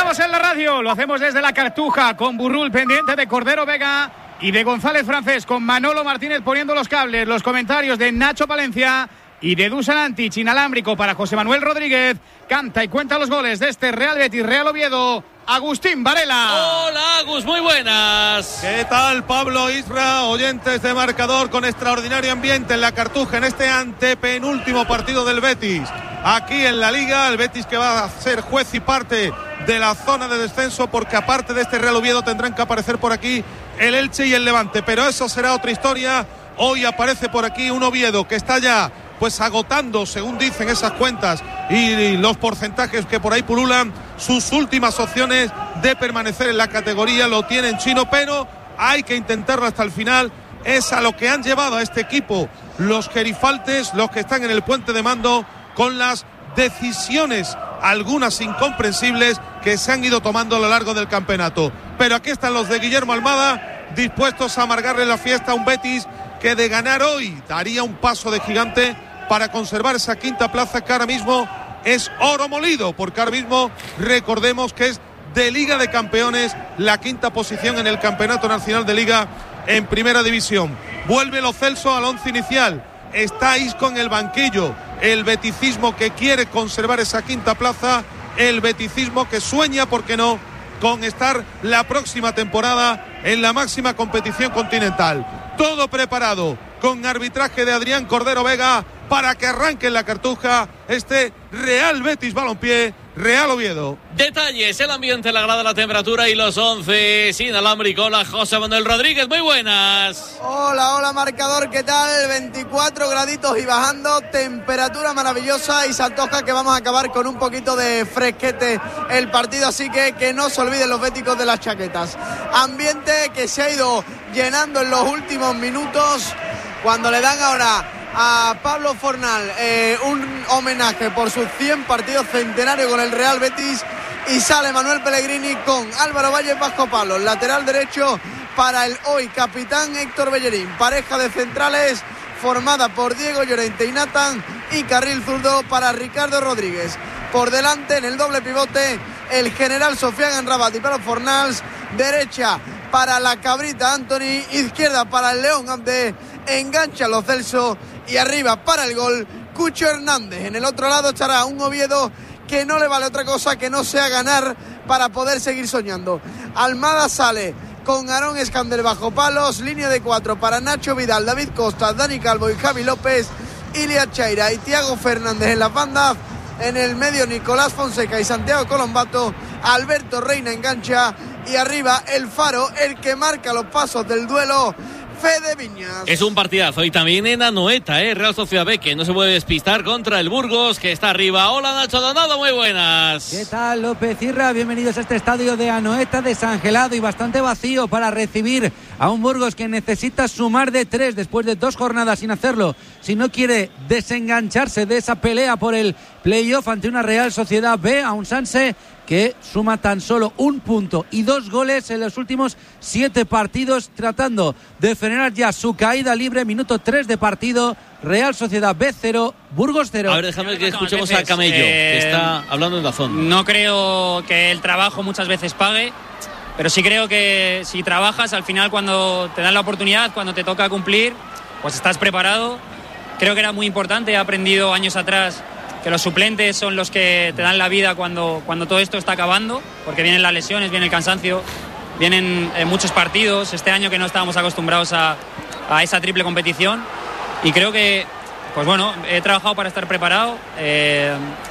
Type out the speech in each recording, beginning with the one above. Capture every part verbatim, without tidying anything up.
Estamos en la radio, lo hacemos desde la Cartuja con Burrul pendiente de Cordero Vega y de González Francés, con Manolo Martínez poniendo los cables, los comentarios de Nacho Palencia y de Dusan Antic, inalámbrico para José Manuel Rodríguez. Canta y cuenta los goles de este Real Betis Real Oviedo, Agustín Varela. Hola Agus, muy buenas. ¿Qué tal, Pablo, Isra, oyentes de Marcador, con extraordinario ambiente en la Cartuja en este antepenúltimo partido del Betis aquí en la Liga? El Betis que va a ser juez y parte de la zona de descenso, porque aparte de este Real Oviedo tendrán que aparecer por aquí el Elche y el Levante, pero eso será otra historia. Hoy aparece por aquí un Oviedo que está ya pues agotando, según dicen esas cuentas y los porcentajes que por ahí pululan, sus últimas opciones de permanecer en la categoría. Lo tienen Chino, pero hay que intentarlo hasta el final. Es a lo que han llevado a este equipo los gerifaltes, los que están en el puente de mando, con las decisiones, algunas incomprensibles, que se han ido tomando a lo largo del campeonato. Pero aquí están los de Guillermo Almada, dispuestos a amargarle la fiesta a un Betis que de ganar hoy daría un paso de gigante para conservar esa quinta plaza, que ahora mismo es oro molido, porque ahora mismo recordemos que es de Liga de Campeones la quinta posición en el Campeonato Nacional de Liga en Primera División. Vuelve Lo Celso al once inicial, está Isco en el banquillo, el beticismo que quiere conservar esa quinta plaza, el beticismo que sueña, ¿por qué no?, con estar la próxima temporada en la máxima competición continental. Todo preparado con arbitraje de Adrián Cordero Vega para que arranque en la Cartuja este Real Betis Balompié Real Oviedo. Detalles, el ambiente, la grada, la temperatura y los once inalámbrico. Hola, José Manuel Rodríguez, muy buenas. Hola, hola, Marcador, ¿qué tal? veinticuatro graditos y bajando, temperatura maravillosa, y se antoja que vamos a acabar con un poquito de fresquete el partido, así que que no se olviden los béticos de las chaquetas. Ambiente que se ha ido llenando en los últimos minutos, cuando le dan ahora a Pablo Fornal eh, un homenaje por sus cien partidos centenarios con el Real Betis, y sale Manuel Pellegrini con Álvaro Valles bajo palos, lateral derecho para el hoy capitán Héctor Bellerín, pareja de centrales formada por Diego Llorente y Nathan, y carril zurdo para Ricardo Rodríguez. Por delante en el doble pivote el general Sofian Amrabat y Pablo Fornals, derecha para la cabrita Anthony, izquierda para el León Abde, engancha Lo Celso y arriba para el gol Cucho Hernández. En el otro lado estará un Oviedo que no le vale otra cosa que no sea ganar para poder seguir soñando. Almada sale con Aarón Escandel bajo palos, línea de cuatro para Nacho Vidal, David Costa, Dani Calvo y Javi López, Ilia Chaira y Thiago Fernández en las bandas. En el medio Nicolás Fonseca y Santiago Colombato, Alberto Reina engancha, y arriba el Faro, el que marca los pasos del duelo, Fede Viñas. Es un partidazo, y también en Anoeta, ¿eh? Real Sociedad B, que no se puede despistar contra el Burgos, que está arriba. Hola, Nacho Donado, muy buenas. ¿Qué tal, López Irra? Bienvenidos a este estadio de Anoeta, desangelado y bastante vacío, para recibir a un Burgos que necesita sumar de tres después de dos jornadas sin hacerlo, si no quiere desengancharse de esa pelea por el playoff ante una Real Sociedad B, a un Sanse que suma tan solo un punto y dos goles en los últimos siete partidos, tratando de frenar ya su caída libre. Minuto tres de partido, Real Sociedad B cero, Burgos cero. A ver, déjame que escuchemos a Camello, eh, que está hablando en Dazón. No creo que el trabajo muchas veces pague, pero sí creo que si trabajas, al final cuando te dan la oportunidad, cuando te toca cumplir, pues estás preparado. Creo que era muy importante, he aprendido años atrás que los suplentes son los que te dan la vida cuando, cuando todo esto está acabando, porque vienen las lesiones, viene el cansancio, vienen eh, muchos partidos, este año que no estábamos acostumbrados a, a esa triple competición, y creo que, pues bueno, he trabajado para estar preparado, eh,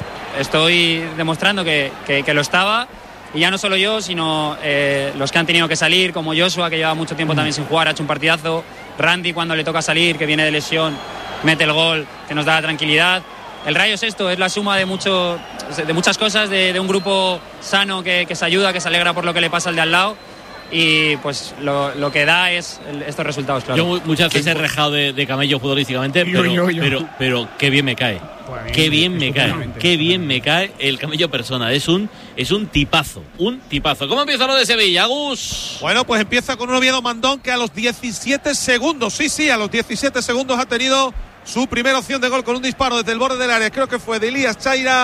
estoy demostrando que, que, que lo estaba, y ya no solo yo, sino eh, los que han tenido que salir, como Joshua, que lleva mucho tiempo también sin jugar, ha hecho un partidazo, Randy cuando le toca salir, que viene de lesión, mete el gol, que nos da la tranquilidad. El Rayo es esto, es la suma de mucho, de muchas cosas, de, de un grupo sano que, que se ayuda, que se alegra por lo que le pasa al de al lado, y pues lo, lo que da es el, estos resultados, claro. Yo muchas veces he rejado de, de Camello futbolísticamente, pero, yo, yo, yo. pero pero qué bien me cae. Pues qué bien me cae, qué bien me cae el Camello persona, es un es un tipazo, un tipazo. ¿Cómo empieza lo de Sevilla, Agus? Bueno, pues empieza con un Oviedo Mandón que a los diecisiete segundos, sí, sí, a los diecisiete segundos ha tenido su primera opción de gol con un disparo desde el borde del área, creo que fue de Elías Chaira,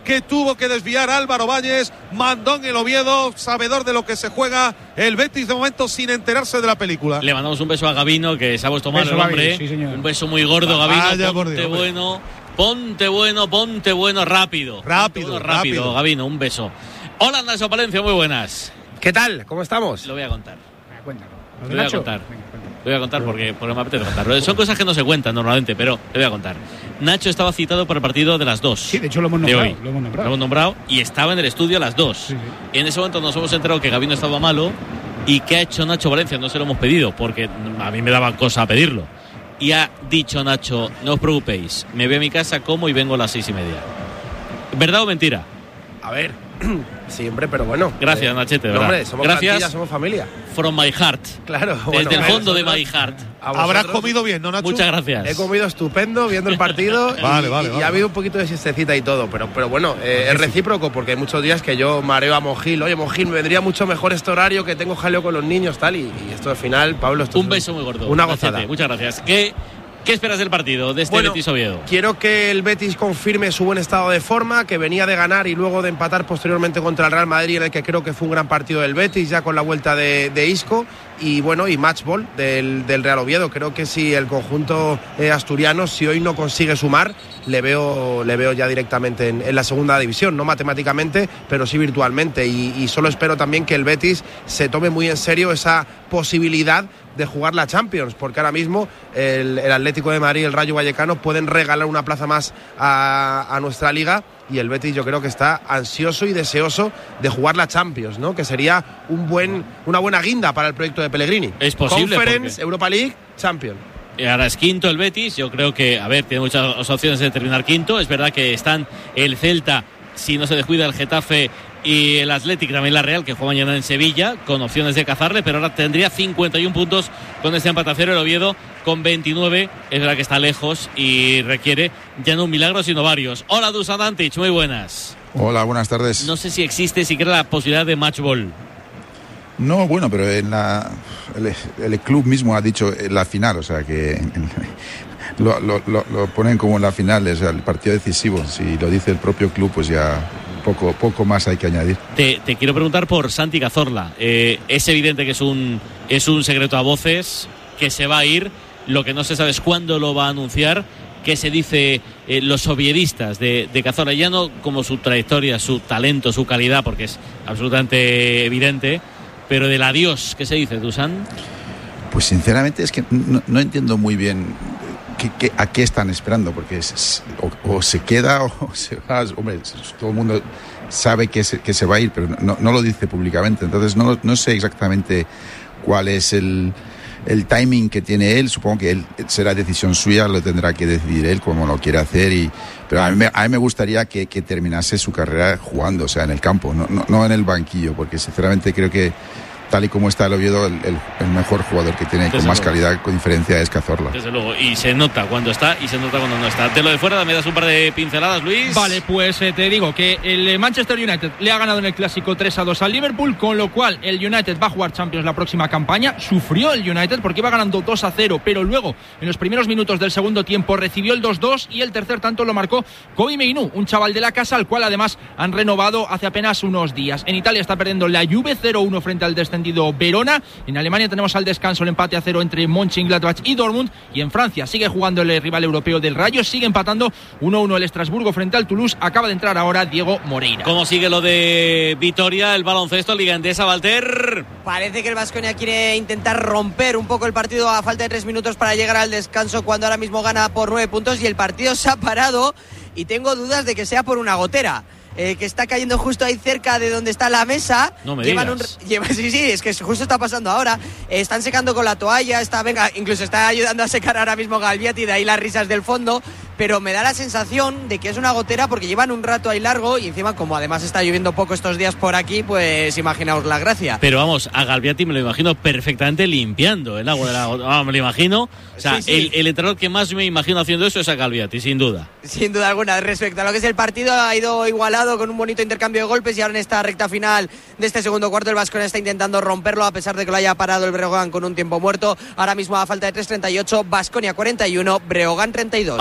que tuvo que desviar Álvaro Valles. Mandón el Oviedo, sabedor de lo que se juega el Betis de momento sin enterarse de la película. Le mandamos un beso a Gabino, que se ha puesto mal el hombre. Sí, un beso muy gordo, Gabino. Vaya, ponte Dios, bueno, ponte bueno, ponte bueno rápido. Rápido, bueno, rápido, rápido. Gabino, un beso. Hola, Nacho Palencia, muy buenas. ¿Qué tal? ¿Cómo estamos? Lo voy a contar. Cuéntalo. Lo voy a contar. Lo voy a contar porque, porque me apetece contar. Son cosas que no se cuentan normalmente, pero le voy a contar. Nacho estaba citado para el partido de las dos. Sí, de hecho lo hemos de nombrado. Hoy. Lo hemos nombrado. Lo hemos nombrado y estaba en el estudio a las dos. Sí, sí. En ese momento nos hemos enterado que Gabino estaba malo. ¿Y qué ha hecho Nacho Valencia? No se lo hemos pedido porque a mí me daba cosa pedirlo. Y ha dicho Nacho, no os preocupéis, me voy a mi casa, como y vengo a las seis y media. ¿Verdad o mentira? A ver, siempre, pero bueno. Gracias, eh, Nachete, ¿verdad? Hombre, somos Gracias. plantilla, somos familia. From my heart. Claro. Desde bueno, el fondo de vosotros, my heart. Habrás comido bien, ¿no, Nacho? Muchas gracias. He comido estupendo viendo el partido. y, vale, vale, y, vale. y ha habido un poquito de siestecita y todo, pero, pero bueno, eh, es recíproco porque hay muchos días que yo mareo a Mojil. Oye, Mojil, me vendría mucho mejor este horario, que tengo jaleo con los niños, tal. Y, y esto al final, Pablo, esto un es beso muy gordo. Una Nachete, gozada. muchas gracias. ¿Qué, ¿Qué esperas del partido de este bueno, Betis Oviedo? Quiero que el Betis confirme su buen estado de forma, que venía de ganar y luego de empatar posteriormente contra el Real Madrid, en el que creo que fue un gran partido del Betis, ya con la vuelta de, de Isco. Y bueno, y match ball del, del Real Oviedo. Creo que si el conjunto eh, asturiano, si hoy no consigue sumar, le veo, le veo ya directamente en, en la segunda división, no matemáticamente, pero sí virtualmente. Y, y solo espero también que el Betis se tome muy en serio esa posibilidad de jugar la Champions, porque ahora mismo el, el Atlético de Madrid y el Rayo Vallecano pueden regalar una plaza más a, a nuestra liga. Y el Betis yo creo que está ansioso y deseoso de jugar la Champions, ¿no? Que sería un buen, una buena guinda para el proyecto de Pellegrini. Es posible. Conference, porque... Europa League, Champions. Y ahora es quinto el Betis. Yo creo que, a ver, tiene muchas opciones de terminar quinto. Es verdad que están el Celta, si no se descuida, el Getafe y el Athletic, también la Real, que juega mañana en Sevilla, con opciones de cazarle, pero ahora tendría cincuenta y uno puntos con este empate a cero. El Oviedo con veintinueve, es verdad que está lejos y requiere ya no un milagro, sino varios. Hola, Dusan Antic, muy buenas. Hola, buenas tardes. No sé si existe siquiera la posibilidad de match ball. No, bueno, pero en la, el, el club mismo ha dicho en la final, o sea que en, lo, lo, lo, lo ponen como en la final, es el partido decisivo. Si lo dice el propio club, pues ya poco, poco más hay que añadir. Te, te quiero preguntar por Santi Cazorla. Eh, es evidente que es un, es un secreto a voces, que se va a ir. Lo que no se sabe es cuándo lo va a anunciar. ¿Qué se dice eh, los oviedistas de, de Cazorla? Ya no como su trayectoria, su talento, su calidad, porque es absolutamente evidente, pero del adiós, ¿qué se dice, Dusan? Pues sinceramente es que no, no entiendo muy bien qué, qué, a qué están esperando, porque es, es, o, o se queda o se va. Hombre, todo el mundo sabe que se, que se va a ir, pero no, no lo dice públicamente. Entonces no, no sé exactamente cuál es el, el timing que tiene él. Supongo que él será decisión suya, lo tendrá que decidir él como lo quiere hacer. Y, pero a mí, a mí me gustaría que, que terminase su carrera jugando, o sea, en el campo, no, no, no en el banquillo, porque sinceramente creo que tal y como está el Oviedo, el, el, el mejor jugador que tiene, desde con más luego. calidad, con diferencia, es Cazorla. Desde luego, y se nota cuando está y se nota cuando no está. De lo de fuera, me das un par de pinceladas, Luis. Vale, pues eh, te digo que el Manchester United le ha ganado en el Clásico tres a dos al Liverpool, con lo cual el United va a jugar Champions la próxima campaña. Sufrió el United porque iba ganando dos a cero, pero luego, en los primeros minutos del segundo tiempo, recibió el dos dos y el tercer tanto lo marcó Kobe Mainoo, un chaval de la casa, al cual además han renovado hace apenas unos días. En Italia está perdiendo la Juve cero uno frente al descendido Verona. En Alemania tenemos al descanso el empate a cero entre Mönchengladbach y Dortmund, y en Francia sigue jugando el rival europeo del Rayo, sigue empatando uno uno el Estrasburgo frente al Toulouse. Acaba de entrar ahora Diego Moreira. ¿Cómo sigue lo de Vitoria, el baloncesto, Liga Endesa, Valter? Parece que el Baskonia quiere intentar romper un poco el partido a falta de tres minutos para llegar al descanso, cuando ahora mismo gana por nueve puntos y el partido se ha parado, y tengo dudas de que sea por una gotera. Eh, que está cayendo justo ahí cerca de donde está la mesa. No me Llevan digas. Un, lleva, sí, sí, es que justo está pasando ahora. Eh, están secando con la toalla, está, venga, incluso está ayudando a secar ahora mismo Galviati, de ahí las risas del fondo. Pero me da la sensación de que es una gotera porque llevan un rato ahí largo, y encima, como además está lloviendo poco estos días por aquí, pues imaginaos la gracia. Pero vamos, a Galviati me lo imagino perfectamente limpiando el agua de la gotera. Vamos, me lo imagino. O sea, sí, sí. El, el entrenador que más me imagino haciendo eso es a Galviati, sin duda. Sin duda alguna. Respecto a lo que es el partido, ha ido igualado con un bonito intercambio de golpes, y ahora en esta recta final de este segundo cuarto el Baskonia está intentando romperlo, a pesar de que lo haya parado el Breogán con un tiempo muerto. Ahora mismo a falta de tres treinta y ocho, Baskonia cuarenta y uno, Breogán treinta y dos. A las siete en el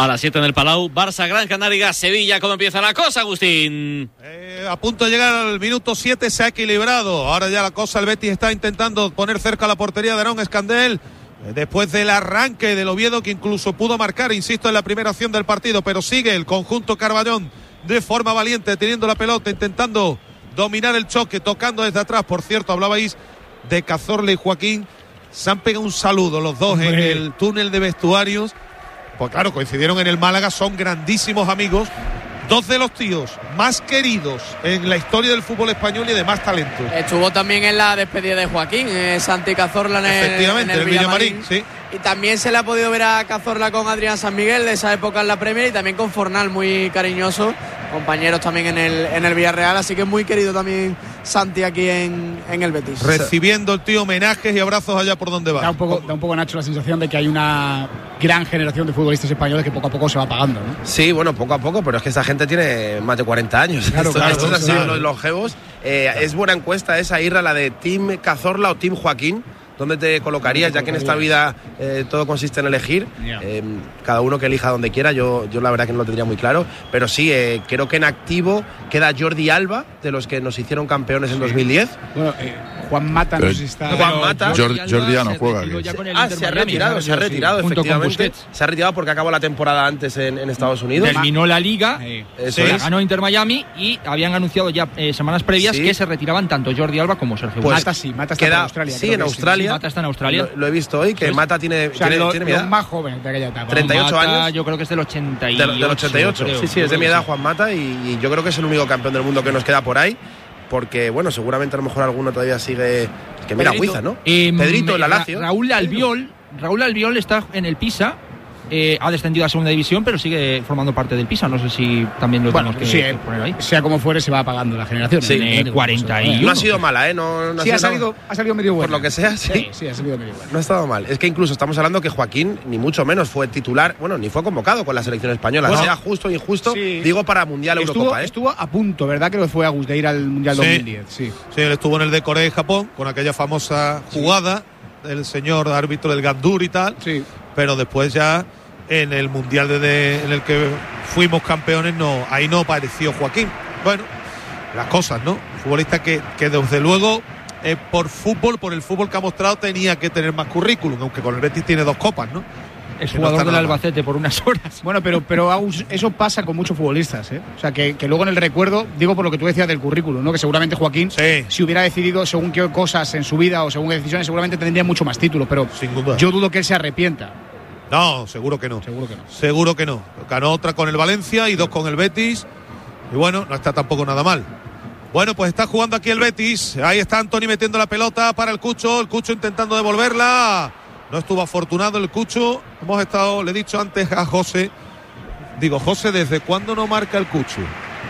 el Palau. Barça, Gran Canaria, Sevilla. ¿Cómo empieza la cosa, Agustín? Eh, a punto de llegar al minuto siete, se ha equilibrado. Ahora ya la cosa, el Betis está intentando poner cerca la portería de Aarón Escandel. Después del arranque del Oviedo, que incluso pudo marcar, insisto, en la primera acción del partido, pero sigue el conjunto Carballón de forma valiente, teniendo la pelota, intentando dominar el choque, tocando desde atrás. Por cierto, hablabais de Cazorla y Joaquín. Se han pegado un saludo los dos Hombre. en el túnel de vestuarios. Pues claro, coincidieron en el Málaga, son grandísimos amigos. Dos de los tíos más queridos en la historia del fútbol español y de más talento. Estuvo también en la despedida de Joaquín, eh, Santi Cazorla en el, Efectivamente, en el, el Villamarín, sí. Y también se le ha podido ver a Cazorla con Adrián San Miguel de esa época en la Premier, y también con Fornal, muy cariñoso, compañeros también en el, en el Villarreal, así que es muy querido también Santi aquí en, en el Betis. Recibiendo el tío homenajes y abrazos allá por donde va. Da un poco, da un poco, Nacho, la sensación de que hay una gran generación de futbolistas españoles que poco a poco se va apagando, ¿no? Sí, bueno, poco a poco, pero es que esta gente tiene más de cuarenta años. Claro, Estos, claro, estos han sido claro. los longevos. Eh, es buena encuesta esa, Irra, la de Team Cazorla o Team Joaquín. ¿Dónde te colocarías? Ya que en esta vida eh, todo consiste en elegir. Yeah. Eh, cada uno que elija donde quiera. Yo, yo la verdad que no lo tendría muy claro. Pero sí, eh, creo que en activo queda Jordi Alba, de los que nos hicieron campeones sí. en dos mil diez. Bueno, eh, Juan Mata pero, no sé si está... Juan Mata. Jordi, Jordi ya no juega. Ah, se ha retirado, se ha retirado, junto efectivamente. Se ha retirado porque acabó la temporada antes en, en Estados Unidos. Terminó la liga, sí. Eso sí. es. ganó Inter Miami y habían anunciado ya eh, semanas previas sí. que se retiraban tanto Jordi Alba como Sergio pues, Busquets. Mata sí, Mata está queda, en Australia. Sí, en Australia. Sí, Mata está en Australia. Lo, lo he visto hoy, que ¿Sí? Mata tiene, o sea, tiene, lo, tiene mi edad. Los más jóvenes de aquella etapa. treinta y ocho Mata, años. Yo creo que es del ochenta y ocho. Del, del ochenta y ocho, creo, sí, sí, es de mi edad Juan Mata y, y yo creo que es el único campeón del mundo que nos queda por ahí. Porque, bueno, seguramente a lo mejor alguno todavía sigue. Que mira, Huiza, ¿no? Eh, Pedrito, el Alacio. Raúl Albiol, Raúl Albiol está en el Pisa. Eh, ha descendido a segunda división, pero sigue formando parte del Pisa. No sé si también lo bueno, tenemos que, sí, que poner ahí. Sea como fuere, se va apagando la generación. Sí, tiene cuarenta y uno. No ha sido mala, ¿eh? No, no sí, ha, ha salido, ha salido medio bueno. Por lo que sea, sí. Sí, sí, ha salido medio bueno. No ha estado mal. Es que incluso estamos hablando que Joaquín, ni mucho menos, fue titular, bueno, ni fue convocado con la selección española. Bueno, sea justo o injusto, sí. digo para Mundial estuvo, Eurocopa, ¿eh? Estuvo a punto, ¿verdad? Creo que fue Agus de ir al Mundial sí. dos mil diez. Sí. sí, él estuvo en el de Corea y Japón, con aquella famosa jugada sí. del señor árbitro del Gandur y tal. Sí. Pero después ya en el Mundial de, de, en el que fuimos campeones, no, ahí no apareció Joaquín. Bueno, las cosas, ¿no? Futbolista que, que desde luego eh, por fútbol, por el fútbol que ha mostrado, tenía que tener más currículum, aunque con el Betis tiene dos copas, ¿no? Es jugador del Albacete por unas horas. Bueno, pero, pero Agus, eso pasa con muchos futbolistas, ¿eh? O sea, que, que luego en el recuerdo, digo por lo que tú decías del currículum, ¿no? Que seguramente Joaquín, sí. si hubiera decidido según qué cosas en su vida o según qué decisiones, seguramente tendría mucho más títulos, pero sin duda. Yo dudo que él se arrepienta. No, seguro que no. Seguro que no. Seguro que no. Ganó otra con el Valencia y dos con el Betis. Y bueno, no está tampoco nada mal. Bueno, pues está jugando aquí el Betis. Ahí está Antoni metiendo la pelota para el Cucho. El Cucho intentando devolverla. No estuvo afortunado el Cucho. Hemos estado, le he dicho antes a José. Digo, José, ¿desde cuándo no marca el Cucho?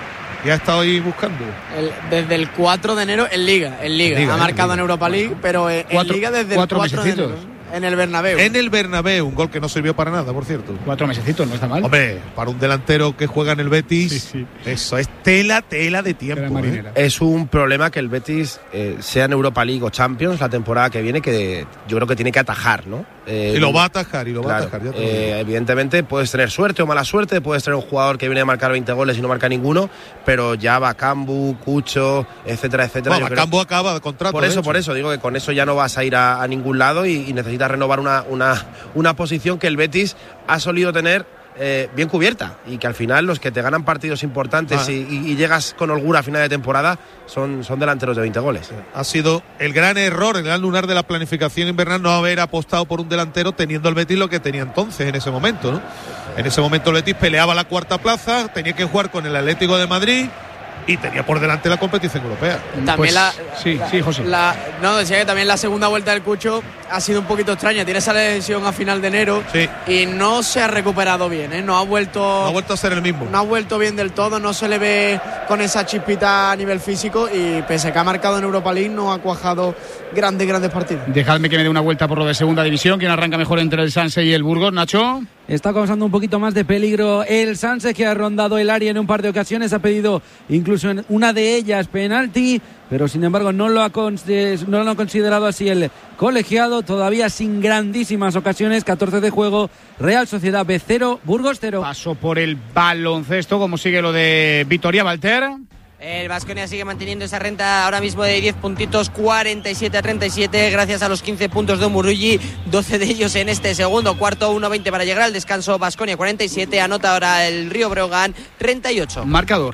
Ya está hoy buscando. El, desde el cuatro de enero en Liga. En Liga. Liga ha marcado en, en Europa League, pero en, cuatro, en Liga desde el cuatro de enero. En el Bernabéu. En el Bernabéu, un gol que no sirvió para nada, por cierto. Cuatro mesecitos, no está mal. Hombre, para un delantero que juega en el Betis, sí, sí. Eso es tela, tela de tiempo. ¿eh? Es un problema que el Betis, eh, sea en Europa League o Champions, la temporada que viene, que yo creo que tiene que atajar, ¿no? Eh, y lo va a atajar, y lo claro, va a atajar. Ya eh, evidentemente puedes tener suerte o mala suerte, puedes tener un jugador que viene a marcar veinte goles y no marca ninguno, pero ya Bakambu, Cucho, etcétera, etcétera. No, Bakambu acaba de contrato. Por eso, por eso, digo que con eso ya no vas a ir a, a ningún lado y, y necesitas renovar una, una, una posición que el Betis ha solido tener Eh, bien cubierta y que al final los que te ganan partidos importantes ah. y, y, y llegas con holgura a final de temporada son, son delanteros de veinte goles. Ha sido el gran error, el gran lunar de la planificación invernal no haber apostado por un delantero teniendo el Betis lo que tenía entonces en ese momento, ¿no? En ese momento el Betis peleaba la cuarta plaza, tenía que jugar con el Atlético de Madrid y tenía por delante la competición europea. También pues, la, sí, la, sí, José. La, no, decía que también la segunda vuelta del Cucho ha sido un poquito extraña. Tiene esa lesión a final de enero sí. y no se ha recuperado bien, ¿eh? No ha vuelto. No ha vuelto a ser el mismo. No ha vuelto bien del todo, no se le ve con esa chispita a nivel físico y pese a que ha marcado en Europa League no ha cuajado grandes, grandes partidos. Dejadme que me dé una vuelta por lo de segunda división. ¿Quién arranca mejor entre el Sanse y el Burgos, Nacho? está causando un poquito más de peligro el Sanse, que ha rondado el área en un par de ocasiones, ha pedido incluso en una de ellas penalti, pero sin embargo no lo ha, no lo ha considerado así el colegiado, todavía sin grandísimas ocasiones. Catorce de juego, Real Sociedad B cero, Burgos cero. Paso por el baloncesto, como sigue lo de Vitoria, Valter. El Baskonia sigue manteniendo esa renta ahora mismo de diez puntitos, cuarenta y siete a treinta y siete, gracias a los quince puntos de Umurruyi, doce de ellos en este segundo cuarto, uno veinte para llegar al descanso. Baskonia cuarenta y siete, anota ahora el Río Breogán treinta y ocho. Marcador.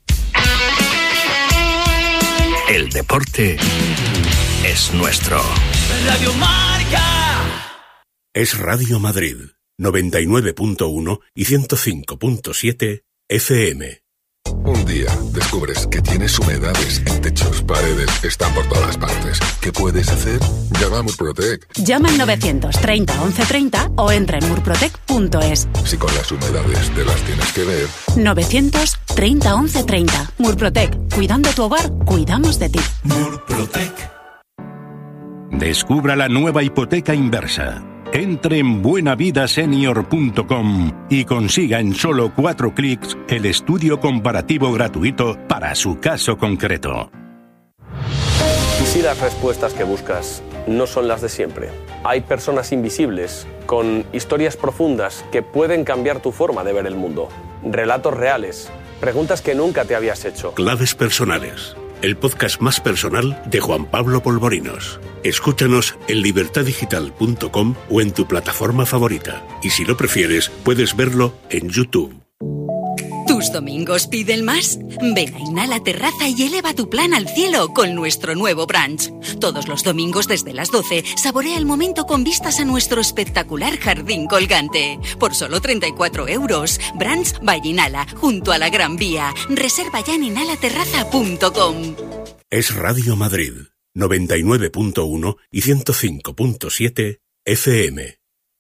El deporte es nuestro. Radio Marca. Es Radio Madrid, noventa y nueve punto uno y ciento cinco punto siete F M. Un día descubres que tienes humedades en techos, paredes, están por todas partes. ¿Qué puedes hacer? Llama a Murprotec. Llama al novecientos treinta once treinta o entra en murprotec punto es. Si con las humedades te las tienes que ver. novecientos treinta once treinta. Murprotec. Cuidando tu hogar, cuidamos de ti. Murprotec. Descubra la nueva hipoteca inversa. Entre en buenavidasenior punto com y consiga en solo cuatro clics el estudio comparativo gratuito para su caso concreto. ¿Y si las respuestas que buscas no son las de siempre? Hay personas invisibles con historias profundas que pueden cambiar tu forma de ver el mundo. Relatos reales, preguntas que nunca te habías hecho. Claves personales. El podcast más personal de Juan Pablo Polvorinos. Escúchanos en libertad digital punto com o en tu plataforma favorita. Y si lo prefieres, puedes verlo en YouTube. ¿Tus domingos piden más? Ven a Inhala Terraza y eleva tu plan al cielo con nuestro nuevo brunch. Todos los domingos desde las doce, saborea el momento con vistas a nuestro espectacular jardín colgante. Por solo treinta y cuatro euros. Brunch by Inhala, junto a la Gran Vía. Reserva ya en inhala terraza punto com. Es Radio Madrid, noventa y nueve punto uno y ciento cinco punto siete F M.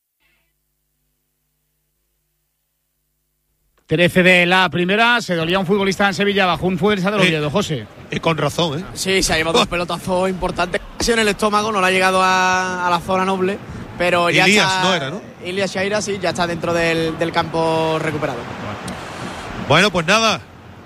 trece de la primera, se dolía un futbolista en Sevilla bajo un futbolista de Oviedo, José. Y con razón, ¿eh? Sí, se ha llevado dos pelotazos importantes. En el estómago, no le ha llegado a, a la zona noble, pero ya Ilias está, no era, ¿no? Ilias Shaira, sí, ya está dentro del, del campo recuperado. Bueno, pues nada.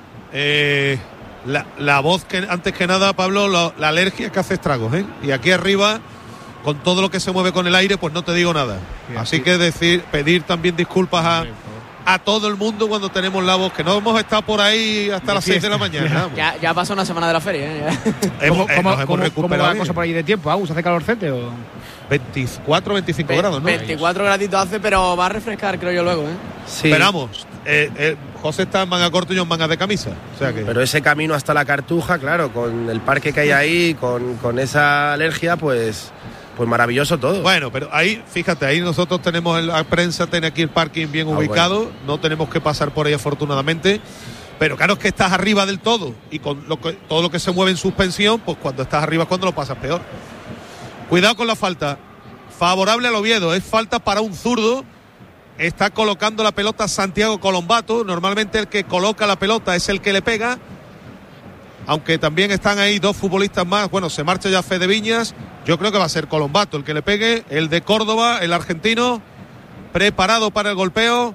Eh, la, la voz que, antes que nada, Pablo, la, la alergia que hace estragos, ¿eh? Y aquí arriba, con todo lo que se mueve con el aire, pues no te digo nada. Así que decir, pedir también disculpas a... a todo el mundo cuando tenemos la voz, que no hemos estado por ahí hasta de las seis de la mañana. Ya, ya pasó una semana de la feria, ¿eh? ¿Cómo, eh, cómo, hemos cómo, recuperado ¿Cómo va la bien. cosa por ahí de tiempo? ¿Agus, hace calorcete o...? veinticuatro, veinticinco grados, ¿no? veinticuatro graditos hace, pero va a refrescar, creo yo, luego, ¿eh? Sí. Esperamos. Eh, eh, José está en manga corto y yo en manga de camisa. O sea que... Pero ese camino hasta la Cartuja, claro, con el parque que hay ahí, con, con esa alergia, pues... Pues maravilloso todo. Bueno, pero ahí, fíjate, ahí nosotros tenemos la prensa, tiene aquí el parking bien ah, ubicado, bueno. No tenemos que pasar por ahí afortunadamente, pero claro, es que estás arriba del todo y con lo que, todo lo que se mueve en suspensión, pues cuando estás arriba es cuando lo pasas peor. Cuidado con la falta, favorable al Oviedo, es falta para un zurdo, está colocando la pelota Santiago Colombato, normalmente el que coloca la pelota es el que le pega, aunque también están ahí dos futbolistas más. Bueno, se marcha ya Fede Viñas. Yo creo que va a ser Colombato el que le pegue, el de Córdoba, el argentino, preparado para el golpeo.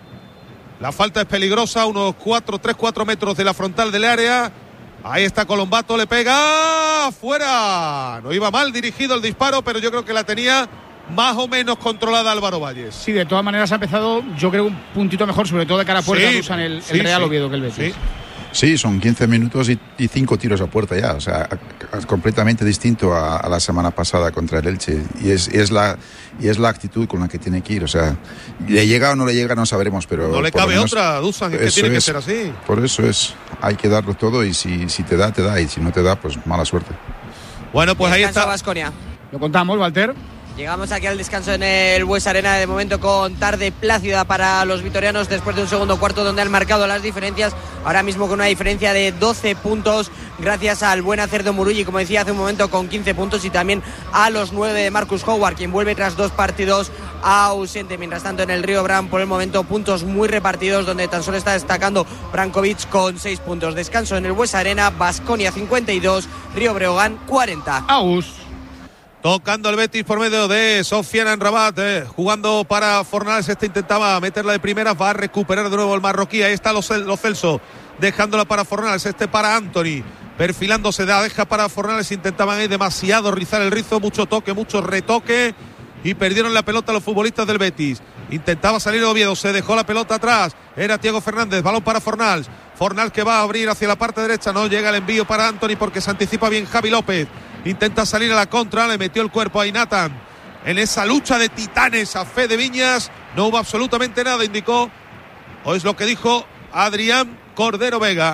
La falta es peligrosa, unos cuatro, tres, cuatro metros de la frontal del área. Ahí está Colombato, le pega, fuera. No iba mal dirigido el disparo, pero yo creo que la tenía más o menos controlada Álvaro Valles. Sí, de todas maneras ha empezado, yo creo, un puntito mejor, sobre todo de cara a puerta, Sí, usan el, sí, el Real sí. Oviedo que el Betis. Sí. Sí, son quince minutos y, y cinco tiros a puerta ya, o sea, a, a, completamente distinto a, a la semana pasada contra el Elche. Y es, es la y es la actitud con la que tiene que ir, o sea, le llega o no le llega no sabremos, pero... No le por lo cabe menos otra, Dusan, es que eso tiene que es, ser así. Por eso es, hay que darlo todo y si, si te da, te da, y si no te da, pues mala suerte. Bueno, pues ahí está. Baskonia. Lo contamos, Walter. Llegamos aquí al descanso en el Bues Arena, de momento con tarde plácida para los vitorianos después de un segundo cuarto donde han marcado las diferencias, ahora mismo con una diferencia de doce puntos gracias al buen hacer de Umurruyi, como decía hace un momento, con quince puntos, y también a los nueve de Marcus Howard, quien vuelve tras dos partidos ausente. Mientras tanto, en el Río Bran, por el momento, puntos muy repartidos, donde tan solo está destacando Brankovic con seis puntos. Descanso en el Bues Arena, Baskonia cincuenta y dos, Río Breogán cuarenta. Aus. Tocando el Betis por medio de Sofiane Amrabat, eh, jugando para Fornals. Este intentaba meterla de primera, va a recuperar de nuevo el marroquí. Ahí está Lo Celso, dejándola para Fornals. Este para Anthony, perfilándose, da, deja para Fornals. Intentaban ahí demasiado rizar el rizo, mucho toque, mucho retoque, y perdieron la pelota los futbolistas del Betis. Intentaba salir Oviedo, se dejó la pelota atrás. Era Thiago Fernández, balón para Fornals. Fornals que va a abrir hacia la parte derecha, no llega el envío para Anthony porque se anticipa bien Javi López. Intenta salir a la contra, le metió el cuerpo ahí Nathan. En esa lucha de titanes a Fede Viñas no hubo absolutamente nada, indicó, o es lo que dijo Adrián Cordero Vega.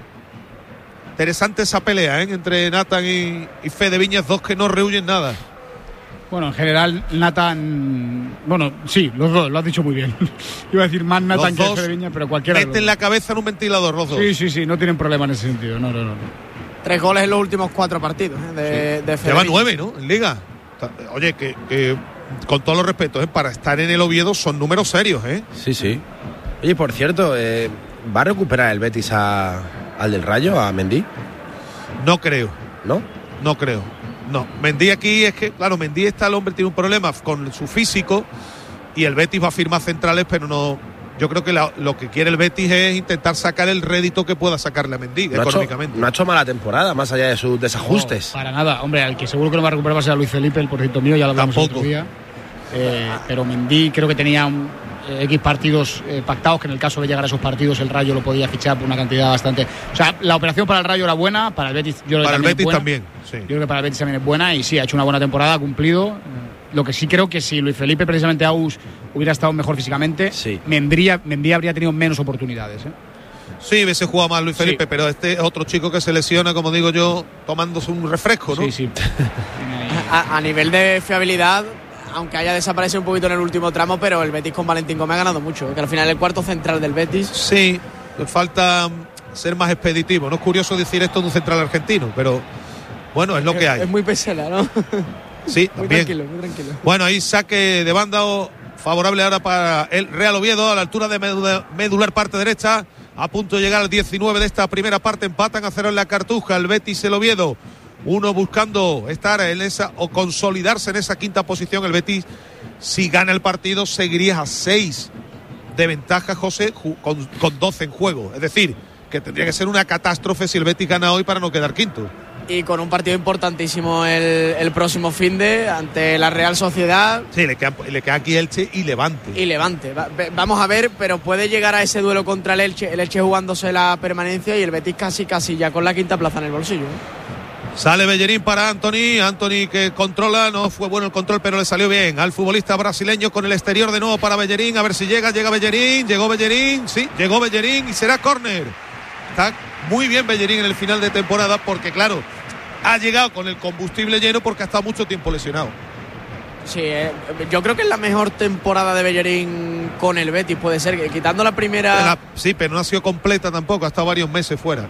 Interesante esa pelea, ¿eh? Entre Nathan y, y Fede Viñas, dos que no rehuyen nada. Bueno, en general, Nathan... Bueno, sí, los dos, lo has dicho muy bien. Iba a decir más Nathan que Fede Viñas, pero cualquiera. Meten la cabeza en un ventilador, los dos. Sí, sí, sí, no tienen problema en ese sentido. No, no, no. no. Tres goles en los últimos cuatro partidos ¿eh? de, sí. de Fede Lleva Viñas. nueve, ¿no? En Liga. Oye, que, que con todos los respetos, ¿eh? Para estar en el Oviedo son números serios, ¿eh? Sí, sí. Oye, por cierto, eh, ¿va a recuperar el Betis a, al del Rayo, a Mendy? No creo. ¿No? No creo. No. Mendy aquí es que, claro, Mendy está, el hombre tiene un problema con su físico y el Betis va a firmar centrales, pero no... Yo creo que la, lo que quiere el Betis es intentar sacar el rédito que pueda sacarle a Mendy no económicamente. Ha hecho, no ha hecho mala temporada, más allá de sus desajustes. No, para nada. Hombre, al que seguro que no va a recuperar va a ser a Luis Felipe, el porcito mío, ya lo hablamos el otro día. Eh, pero Mendy creo que tenía un, eh, X partidos eh, pactados, que en el caso de llegar a esos partidos el Rayo lo podía fichar por una cantidad bastante... O sea, la operación para el Rayo era buena, para el Betis yo creo que para también el Betis es buena. también, sí. Yo creo que para el Betis también es buena y sí, ha hecho una buena temporada, ha cumplido. Lo que sí creo que si Luis Felipe, precisamente Aus, hubiera estado mejor físicamente, sí. Mendy, Mendy habría tenido menos oportunidades, ¿eh? Sí, hubiese jugado más Luis Felipe, sí. Pero este es otro chico que se lesiona, como digo yo, tomándose un refresco, ¿no? Sí, sí. a, a nivel de fiabilidad, aunque haya desaparecido un poquito en el último tramo, pero el Betis con Valentín Gómez ha ganado mucho, que al final el cuarto central del Betis. Sí, le falta ser más expeditivo. No es curioso decir esto de un central argentino, pero bueno, es lo que hay. Es muy pesela, ¿no? Sí, muy también. tranquilo, muy tranquilo. Bueno, ahí saque de banda favorable ahora para el Real Oviedo a la altura de medular parte derecha. A punto de llegar al diecinueve de esta primera parte. Empatan a cero en la Cartuja el Betis y el Oviedo. Uno buscando estar en esa o consolidarse en esa quinta posición. El Betis, si gana el partido, seguiría a seis de ventaja, José, con, con doce en juego. Es decir, que tendría que ser una catástrofe si el Betis gana hoy para no quedar quinto. Y con un partido importantísimo el, el próximo finde ante la Real Sociedad. Sí, le queda, le queda aquí Elche y Levante. Y Levante. Va, vamos a ver, pero puede llegar a ese duelo contra el Elche, el Elche jugándose la permanencia y el Betis casi casi ya con la quinta plaza en el bolsillo, ¿eh? Sale Bellerín para Anthony, Anthony que controla, no fue bueno el control pero le salió bien al futbolista brasileño con el exterior de nuevo para Bellerín, a ver si llega, llega Bellerín, llegó Bellerín, sí, llegó Bellerín y será córner. Está muy bien Bellerín en el final de temporada porque claro, ha llegado con el combustible lleno porque ha estado mucho tiempo lesionado. Sí, eh, yo creo que es la mejor temporada de Bellerín con el Betis, puede ser, que quitando la primera... La, sí, pero no ha sido completa tampoco, ha estado varios meses fuera.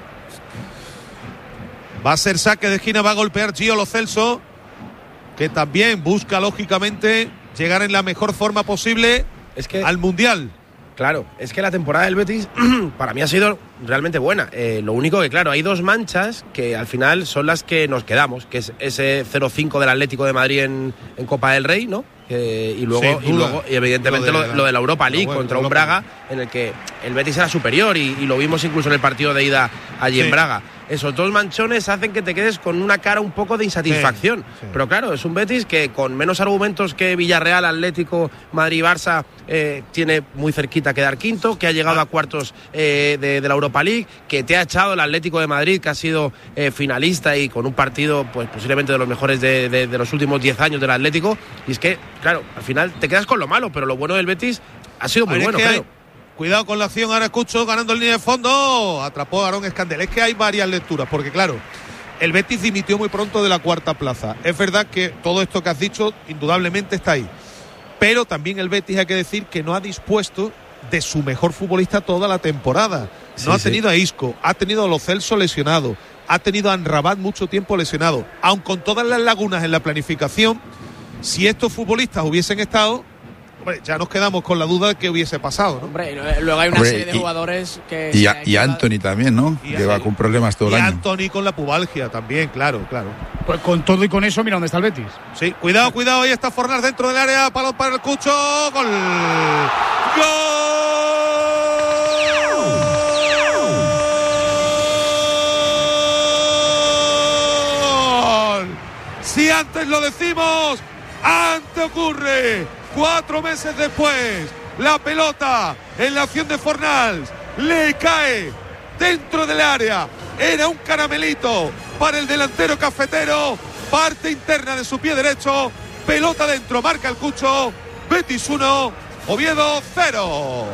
Va a ser saque de esquina, va a golpear Gio Lo Celso, que también busca lógicamente llegar en la mejor forma posible es que, al Mundial. Claro, es que la temporada del Betis para mí ha sido realmente buena. Eh, lo único que, claro, hay dos manchas que al final son las que nos quedamos, que es ese cero cinco del Atlético de Madrid en, en Copa del Rey, ¿no? Eh, y luego, sí, y luego y evidentemente lo de, la, lo de la Europa League bueno, contra un Braga en el que el Betis era superior y, y lo vimos incluso en el partido de ida allí sí. en Braga. Esos dos manchones hacen que te quedes con una cara un poco de insatisfacción. Sí, sí. Pero claro, es un Betis que con menos argumentos que Villarreal, Atlético, Madrid y Barça eh, tiene muy cerquita quedar quinto, que ha llegado a cuartos eh, de, de la Europa League, que te ha echado el Atlético de Madrid, que ha sido eh, finalista y con un partido pues posiblemente de los mejores de, de, de los últimos diez años del Atlético. Y es que, claro, al final te quedas con lo malo, pero lo bueno del Betis ha sido muy bueno, creo. Cuidado con la acción, ahora Cucho ganando el línea de fondo, atrapó a Aarón Escandel. Es que hay varias lecturas, porque claro, el Betis dimitió muy pronto de la cuarta plaza. Es verdad que todo esto que has dicho indudablemente está ahí, pero también el Betis hay que decir que no ha dispuesto de su mejor futbolista toda la temporada. No sí, ha tenido sí. a Isco, ha tenido a Lo Celso lesionado, ha tenido a Amrabat mucho tiempo lesionado. Aun con todas las lagunas en la planificación, si estos futbolistas hubiesen estado, hombre, ya nos quedamos con la duda de qué hubiese pasado, ¿no? Hombre, luego hay una hombre, serie de y, jugadores que... Y, a, y Anthony también, ¿no? Y Lleva con problemas todo y el año. Anthony con la pubalgia también, claro, claro. Pues con todo y con eso, mira dónde está el Betis. Sí, cuidado, cuidado, ahí está Fornals dentro del área, palo para el Cucho, gol. ¡Gol! Si antes lo decimos, antes ocurre. Cuatro meses después, la pelota en la acción de Fornals le cae dentro del área. Era un caramelito para el delantero cafetero. Parte interna de su pie derecho. Pelota dentro, marca el Cucho. Betis uno, Oviedo cero.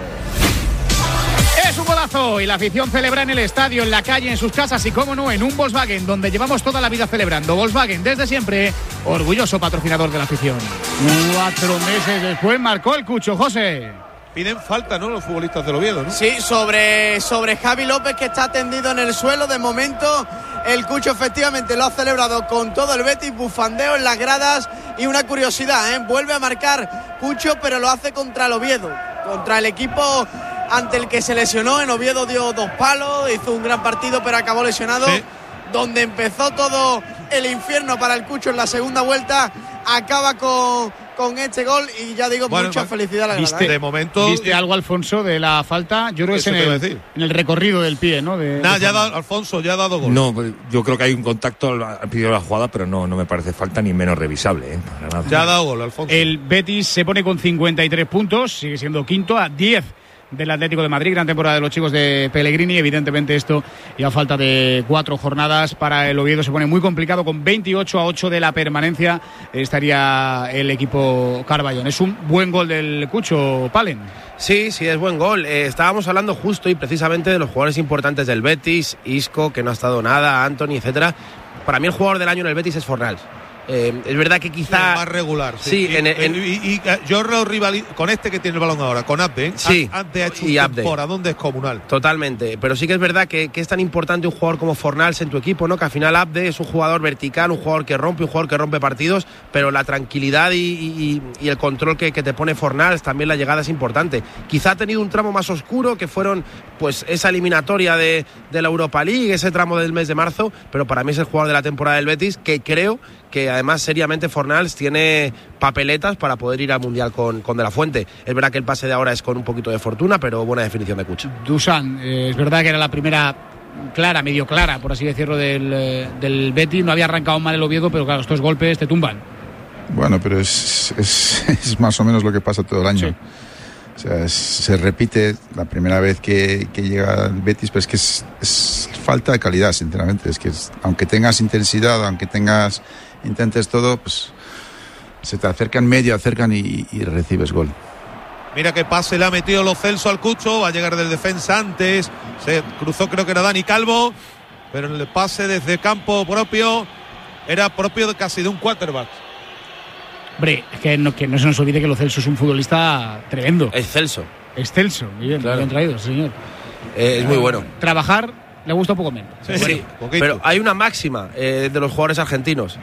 Es un golazo y la afición celebra en el estadio, en la calle, en sus casas y, cómo no, en un Volkswagen, donde llevamos toda la vida celebrando. Volkswagen, desde siempre, orgulloso patrocinador de la afición. Cuatro meses después marcó el Cucho, José. Piden falta, ¿no? Los futbolistas del Oviedo, ¿no? Sí, sobre, sobre Javi López, que está tendido en el suelo. De momento, el Cucho efectivamente lo ha celebrado con todo el Betis, bufandeo en las gradas. Y una curiosidad, ¿eh? Vuelve a marcar Cucho, pero lo hace contra el Oviedo, contra el equipo ante el que se lesionó. En Oviedo dio dos palos, hizo un gran partido, pero acabó lesionado. Sí. Donde empezó todo el infierno para el Cucho en la segunda vuelta, acaba con, con este gol y ya digo, bueno, mucha felicidad a la ¿viste, de momento ¿Viste algo, Alfonso, de la falta? Yo creo que es en el, en el recorrido del pie, ¿no? De, Nada, de ya ha dado, Alfonso, ya ha dado gol. No, yo creo que hay un contacto al principio de la jugada, pero no, no me parece falta ni menos revisable, ¿eh? Para nada. Ya ha dado gol, Alfonso. El Betis se pone con cincuenta y tres puntos, sigue siendo quinto a diez del Atlético de Madrid. Gran temporada de los chicos de Pellegrini. Evidentemente esto, y a falta de cuatro jornadas para el Oviedo, se pone muy complicado. Con veintiocho a ocho de la permanencia estaría el equipo Carballón. Es un buen gol del Cucho, Palen. Sí, sí, es buen gol. Eh, estábamos hablando justo y precisamente de los jugadores importantes del Betis, Isco, que no ha estado nada, Anthony, etcétera. Para mí el jugador del año en el Betis es Fornals. Eh, es verdad que quizá más regular, sí, sí. En, en, en, y, y, y yo rivalizo con este que tiene el balón ahora, con Abde. Sí, Abde ha hecho y un temporadón descomunal. Totalmente, pero sí que es verdad que, que es tan importante un jugador como Fornals en tu equipo, ¿no? Que al final Abde es un jugador vertical, un jugador que rompe, un jugador que rompe partidos, pero la tranquilidad y, y, y el control que, que te pone Fornals, también la llegada es importante. Quizá ha tenido un tramo más oscuro, que fueron pues esa eliminatoria de, de la Europa League, ese tramo del mes de marzo, pero para mí es el jugador de la temporada del Betis, que creo que además seriamente Fornals tiene papeletas para poder ir al Mundial con, con De La Fuente. Es verdad que el pase de ahora es con un poquito de fortuna, pero buena definición de Cucho. Dusan, eh, es verdad que era la primera clara, medio clara, por así decirlo, del, eh, del Betis. No había arrancado mal el Oviedo, pero claro, estos golpes te tumban. Bueno, pero es, es, es más o menos lo que pasa todo el año. Sí. O sea, es, se repite la primera vez que, que llega el Betis, pero es que es, es falta de calidad, sinceramente. Es que es, aunque tengas intensidad, aunque tengas intentes todo, pues se te acercan medio, acercan y, y recibes gol. Mira qué pase le ha metido Lo Celso al Cucho, va a llegar del defensa antes, se cruzó, creo que era Dani Calvo, pero en el pase desde campo propio era propio de casi de un quarterback. Hombre, es que no, que no se nos olvide que Lo Celso es un futbolista tremendo. Excelso. Excelso, muy bien, claro. Bien traído, señor. Eh, es muy bueno. Trabajar le gusta un poco menos. Sí, bueno, sí, pero hay una máxima eh, de los jugadores argentinos.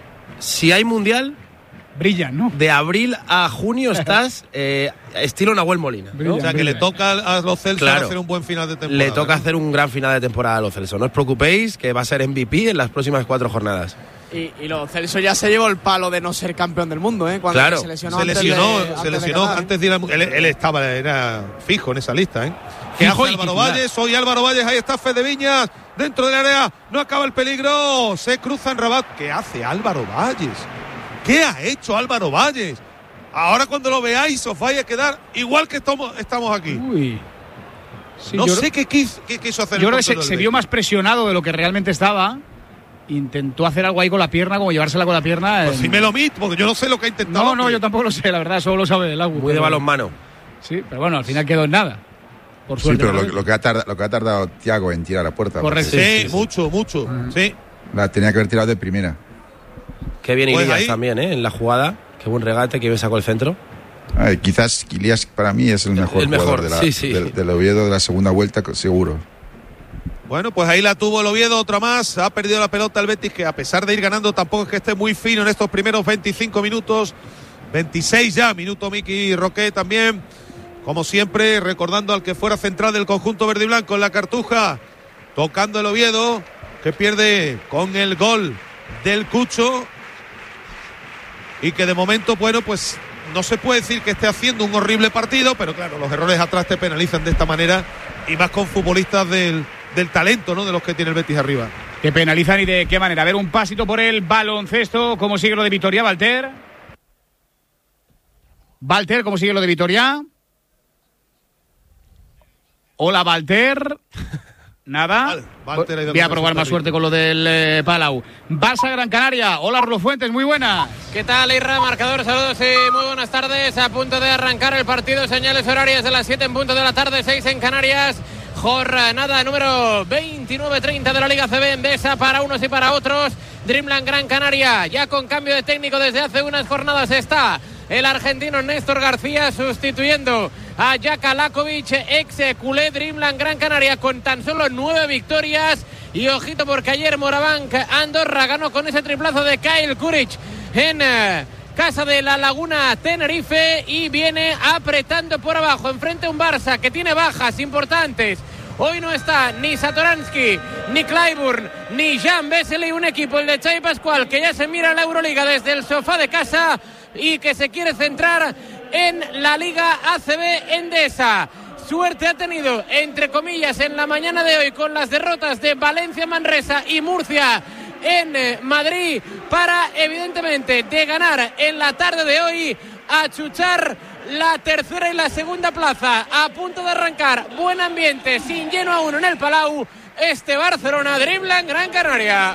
Si hay mundial, brillan, ¿no? De abril a junio estás eh, estilo Nahuel Molina, ¿no? Brillan, o sea, que brillan. Le toca a Lo Celso claro, hacer un buen final de temporada. Le toca ¿no? hacer un gran final de temporada a Lo Celso. No os preocupéis, que va a ser M V P en las próximas cuatro jornadas. Y, y Lo Celso ya se llevó el palo de no ser campeón del mundo, ¿eh? Cuando claro. se lesionó. Se lesionó, de, se lesionó de antes de ir a, él, él estaba, era fijo en esa lista, ¿eh? ¿Qué hace Álvaro Valles? Hoy Álvaro Valles, ahí está Fede Viñas, dentro del área, no acaba el peligro, se cruza en Rabat. ¿Qué hace Álvaro Valles? ¿Qué ha hecho Álvaro Valles? Ahora cuando lo veáis os vais a quedar igual que estamos, estamos aquí. Uy. Sí, no sé qué quiso, qué quiso hacer. Yo creo que se, se vio más presionado de lo que realmente estaba. Intentó hacer algo ahí con la pierna, como llevársela con la pierna. Pues en... sí me lo mito, porque yo no sé lo que ha intentado. No, no, que... yo tampoco lo sé, la verdad, solo lo sabe el agua. Muy de balonmano. Sí, pero bueno, al final quedó en nada. Por suerte. Sí, pero lo, lo, que ha tardado, lo que ha tardado Thiago en tirar la puerta. Correcto. Sí, sí, sí, mucho, sí. mucho. Uh-huh. Sí. La tenía que haber tirado de primera. Qué bien pues Ilías también, ¿eh? En la jugada. Qué buen regate, que bien sacó el centro. Ay, quizás Ilías para mí es el mejor, el mejor jugador de la, sí, sí. Del, del Oviedo de la segunda vuelta, seguro. Bueno, pues ahí la tuvo el Oviedo, otra más. Ha perdido la pelota el Betis, que a pesar de ir ganando tampoco es que esté muy fino en estos primeros veinticinco minutos veintiséis ya, minuto Miki Roqué también. Como siempre, recordando al que fuera central del conjunto verde y blanco en la Cartuja, tocando el Oviedo, que pierde con el gol del Cucho y que de momento, bueno, pues no se puede decir que esté haciendo un horrible partido, pero claro, los errores atrás te penalizan de esta manera y más con futbolistas del, del talento, ¿no?, de los que tiene el Betis arriba. Te penalizan y de qué manera. A ver, un pasito por el baloncesto. ¿Cómo sigue lo de Vitoria, Valter? Valter, ¿cómo sigue lo de Vitoria? Hola, Valter. Nada. Vale, voy a probar más suerte con lo del eh, Palau. Barça Gran Canaria. Hola, Rulo Fuentes, muy buenas. ¿Qué tal, Irra? Marcador, saludos y muy buenas tardes. A punto de arrancar el partido. Señales horarias de las siete en punto de la tarde, seis en Canarias. Jornada número veintinueve treinta de la Liga C B Endesa para unos y para otros. Dreamland Gran Canaria, ya con cambio de técnico desde hace unas jornadas está el argentino Néstor García sustituyendo a Jaka Lakovic, ex culé. Dreamland Gran Canaria con tan solo nueve victorias. Y ojito porque ayer Morabanc Andorra ganó con ese triplazo de Kyle Kuric en eh, casa de la Laguna Tenerife y viene apretando por abajo. Enfrente a un Barça que tiene bajas importantes. Hoy no está ni Satoransky, ni Clyburn, ni Jan Vesely. Un equipo, el de Xavi Pascual, que ya se mira la Euroliga desde el sofá de casa y que se quiere centrar en la Liga A C B Endesa. Suerte ha tenido, entre comillas, en la mañana de hoy con las derrotas de Valencia, Manresa y Murcia en Madrid para, evidentemente, de ganar en la tarde de hoy, achuchar la tercera y la segunda plaza. A punto de arrancar, buen ambiente, sin lleno a uno en el Palau, este Barcelona Dreamland Gran Canaria.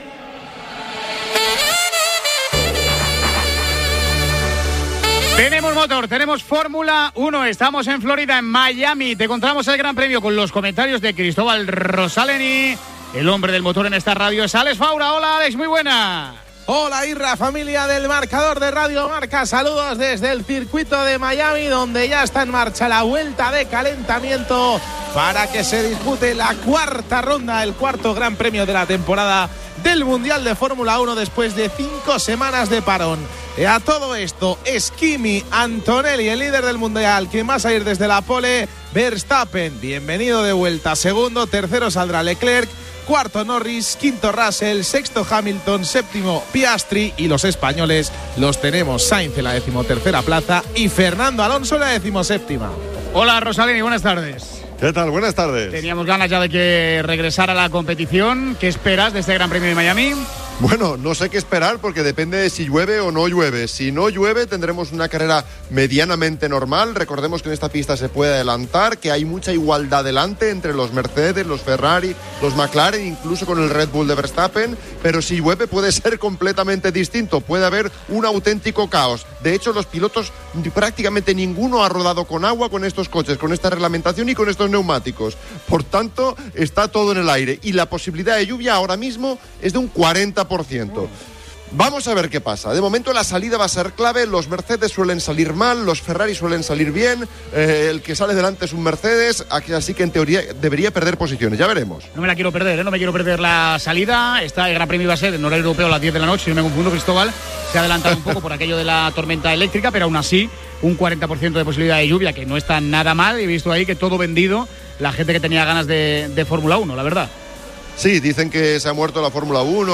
Tenemos motor, tenemos Fórmula uno, estamos en Florida, en Miami. Te encontramos el Gran Premio con los comentarios de Cristóbal Rosaleni. El hombre del motor en esta radio es Alex Faura. Hola, Alex, muy buena. Hola, Irra, familia del marcador de Radio Marca. Saludos desde el circuito de Miami, donde ya está en marcha la vuelta de calentamiento para que se dispute la cuarta ronda, el cuarto Gran Premio de la temporada del Mundial de Fórmula uno después de cinco semanas de parón. Y a todo esto es Kimi Antonelli, el líder del Mundial, quien va a salir desde la pole. Verstappen, bienvenido de vuelta. Segundo, tercero saldrá Leclerc. Cuarto Norris, quinto Russell, sexto Hamilton, séptimo Piastri y los españoles los tenemos Sainz en la decimotercera plaza y Fernando Alonso en la decimoséptima. Hola Rosaleni, buenas tardes. ¿Qué tal? Buenas tardes. Teníamos ganas ya de que regresara a la competición. ¿Qué esperas de este Gran Premio de Miami? Bueno, no sé qué esperar porque depende de si llueve o no llueve. Si no llueve tendremos una carrera medianamente normal. Recordemos que en esta pista se puede adelantar, que hay mucha igualdad delante entre los Mercedes, los Ferrari, los McLaren, incluso con el Red Bull de Verstappen. Pero si llueve puede ser completamente distinto. Puede haber un auténtico caos. De hecho, los pilotos prácticamente ninguno ha rodado con agua con estos coches, con esta reglamentación y con estos neumáticos. Por tanto, está todo en el aire. Y la posibilidad de lluvia ahora mismo es de un cuarenta por ciento. Vamos a ver qué pasa. De momento la salida va a ser clave. Los Mercedes suelen salir mal, los Ferrari suelen salir bien. Eh, el que sale delante es un Mercedes, así que en teoría debería perder posiciones. Ya veremos. No me la quiero perder, ¿eh? No me quiero perder la salida. Está el Gran Premio va a ser en horario europeo a las diez de la noche. Si no me confundo, Cristóbal se ha adelantado un poco por aquello de la tormenta eléctrica, pero aún así un cuarenta por ciento de posibilidad de lluvia, que no está nada mal. He visto ahí que todo vendido, la gente que tenía ganas de, de Fórmula uno, la verdad. Sí, dicen que se ha muerto la Fórmula uno.